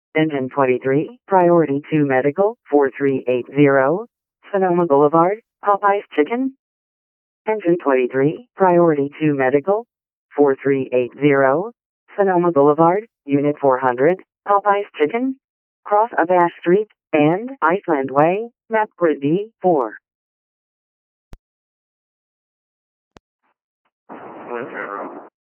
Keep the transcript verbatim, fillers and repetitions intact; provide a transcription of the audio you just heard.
Engine twenty-three, Priority two Medical, four three eight zero, Sonoma Boulevard, Popeye's Chicken. Engine twenty-three, Priority two Medical, four three eight zero, Sonoma Boulevard, Unit four hundred, Popeye's Chicken. Cross Abash Street, and Iceland Way, Map Grid D four.